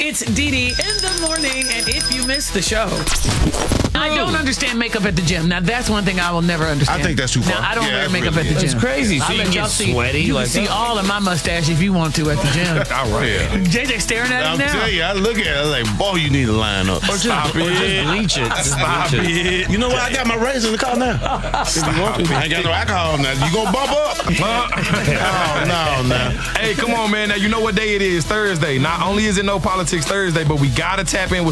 It's Dee Dee in the morning, and if you missed the show, I don't understand makeup at the gym. Now, that's one thing I will never understand. I think that's too far. Now, I don't Yeah, wear that's makeup really- at the gym. That's crazy. So I'll you let can y'all get see. sweaty You like can see that? all of my mustache if you want to at the gym. All right. JJ staring at I'm him now. telling you, I look at it I like, boy, you need to line up. Or just bleach it. Stop it. You know what? I got my razor in the car now. If you want to. I ain't got no alcohol now. You gonna bump up? Oh, no. Hey, come on, man. Now, you know what day it is? Thursday. Not only is it No Politics Thursday, but we got to tap in with